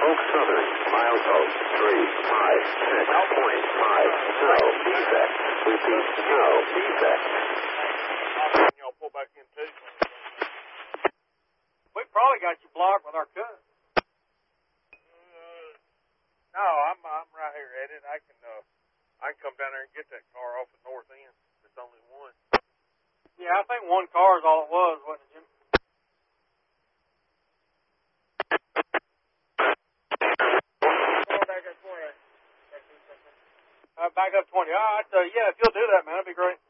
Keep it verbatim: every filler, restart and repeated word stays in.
Oak Southern, milepost three five six point five. No defect. Repeat, no defect. Y'all pull back in too. We probably got you blocked with our cut. Uh, no, I'm I'm right here at it. I can uh I can come down there and get that car off the north end. It's only one. Yeah, I think one car is all it was, wasn't it, Jim? Uh, back up twenty. All right, uh, yeah, if you'll do that, man, that'd be great.